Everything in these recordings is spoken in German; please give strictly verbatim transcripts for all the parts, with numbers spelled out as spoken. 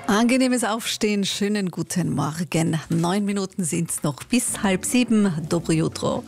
Angenehmes Aufstehen, schönen guten Morgen. Neun Minuten sind's noch bis halb sieben. Dobro jutro.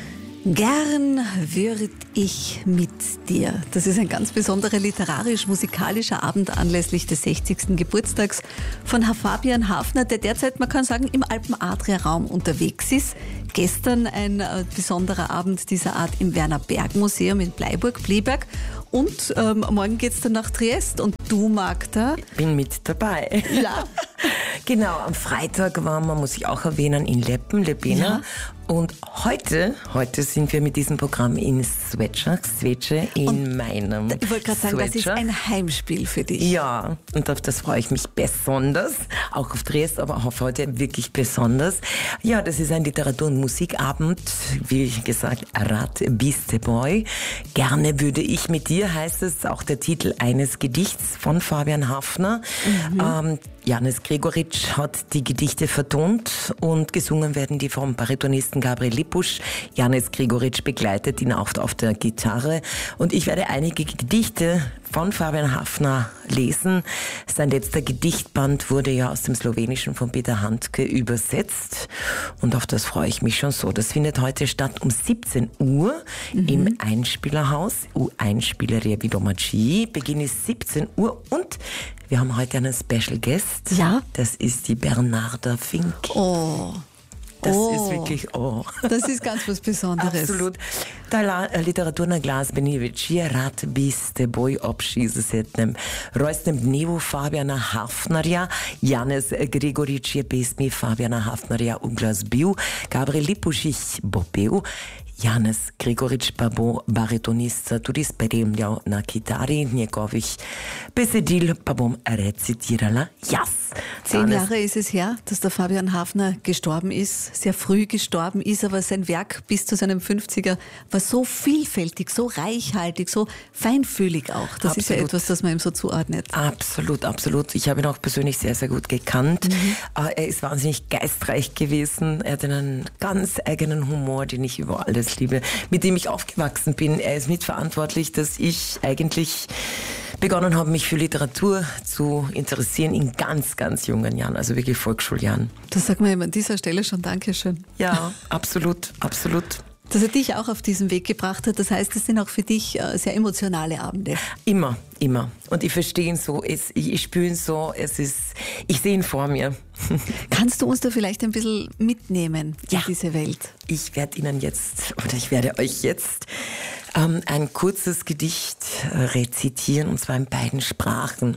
Gern würd ich mit dir. Das ist ein ganz besonderer literarisch-musikalischer Abend anlässlich des sechzigsten Geburtstags von Herr Fabian Hafner, der derzeit, man kann sagen, im Alpen-Adria-Raum unterwegs ist. Gestern ein äh, besonderer Abend dieser Art im Werner-Berg-Museum in Bleiburg-Blieberg. Und ähm, morgen geht's dann nach Triest. Und du, Magda? Ich bin mit dabei. Ja. Genau, am Freitag waren wir, muss ich auch erwähnen, in Leppen, Lebena. Ja. Und heute, heute sind wir mit diesem Programm in Sveča, Sveča in und meinem Ich wollte gerade sagen, Sveča. Das ist ein Heimspiel für dich. Ja, und auf das freue ich mich besonders. Auch auf Triest, aber auch auf heute wirklich besonders. Ja, das ist ein Literatur- und Musikabend. Wie gesagt, Rad biste boy. Gerne würde ich mit dir, heißt es, auch der Titel eines Gedichts von Fabian Hafner. Mhm. Ähm, Janez Gregoritsch hat die Gedichte vertont und gesungen werden die vom Baritonisten Gabriel Lippusch. Janez Gregoritsch begleitet ihn auch auf der Gitarre. Und ich werde einige Gedichte von Fabian Hafner lesen. Sein letzter Gedichtband wurde ja aus dem Slowenischen von Peter Handke übersetzt. Und auf das freue ich mich schon so. Das findet heute statt um siebzehn Uhr mhm. im Einspielerhaus. U Einspieleria Vidomaci. Beginn ist siebzehn Uhr und wir haben heute einen Special Guest. Ja. Das ist die Bernarda Fink. Oh. Das oh. ist wirklich, oh. Das ist ganz was Besonderes. Absolut. Da literaturna glazbeni večer rad biste boj ob šestdesetem rojstnem dnevu Fabiana Hafnerja. Janez Gregoritsch je pesmi Fabiana Hafnerja uglasbil, Gabriel Lippusch jih bo pel. Janez Gregoritsch pa bo baritonist tudi spremljal na kitari, njegovih besedil pa bom recitirala jaz. Zehn Jahre ist es her, dass der Fabian Hafner gestorben ist, sehr früh gestorben ist, aber sein Werk bis zu seinem fünfziger war so vielfältig, so reichhaltig, so feinfühlig auch. Das absolut. Ist ja etwas, das man ihm so zuordnet. Absolut, absolut. Ich habe ihn auch persönlich sehr, sehr gut gekannt. Mhm. Er ist wahnsinnig geistreich gewesen. Er hat einen ganz eigenen Humor, den ich über alles liebe, mit dem ich aufgewachsen bin. Er ist mitverantwortlich, dass ich eigentlich begonnen habe, mich für Literatur zu interessieren in ganz, ganz jungen Jahren, also wirklich Volksschuljahren. Das sagt man ihm an dieser Stelle schon Dankeschön. Ja, absolut, absolut. Dass er dich auch auf diesen Weg gebracht hat, das heißt, es sind auch für dich sehr emotionale Abende. Immer, immer. Und ich verstehe ihn so, es, ich, ich spüre ihn so, es ist, ich sehe ihn vor mir. Kannst du uns da vielleicht ein bisschen mitnehmen in ja. diese Welt? Ich werde Ihnen jetzt, oder ich werde euch jetzt ähm, ein kurzes Gedicht rezitieren, und zwar in beiden Sprachen.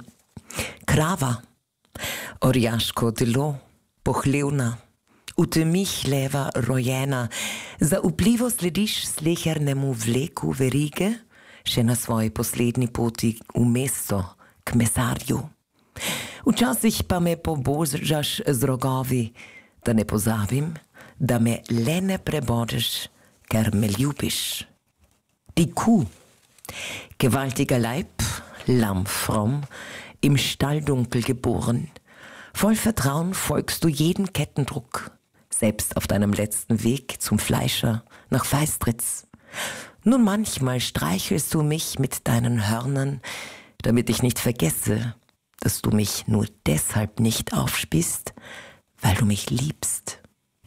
Krava, orjaško telo, pohlevna, v temih leva rojena, zaupljivo slediš slehernemu vleku verige, še na svoji poslednji poti v mesto k mesarju. Včasih pa me pobožaš z rogovi, da ne pozabim, da me le ne prebodeš, ker me ljubiš. Die Kuh, gewaltiger Leib, lammfromm, im Stalldunkel geboren. Voll Vertrauen folgst du jeden Kettendruck, selbst auf deinem letzten Weg zum Fleischer nach Feistritz. Nun manchmal streichelst du mich mit deinen Hörnern, damit ich nicht vergesse, dass du mich nur deshalb nicht aufspießt, weil du mich liebst.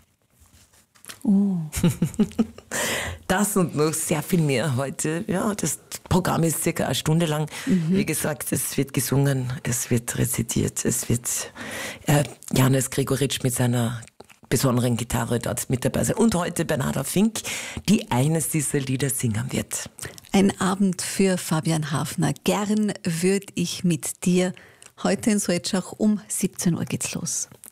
Oh. Das und noch sehr viel mehr heute. Ja, das Programm ist circa eine Stunde lang. Mhm. Wie gesagt, es wird gesungen, es wird rezitiert, es wird äh, Janez Gregoritsch mit seiner besonderen Gitarre dort mit dabei sein. Und heute Bernarda Fink, die eines dieser Lieder singen wird. Ein Abend für Fabian Hafner. Gern würd ich mit dir. Heute in Sveča um siebzehn Uhr geht's los.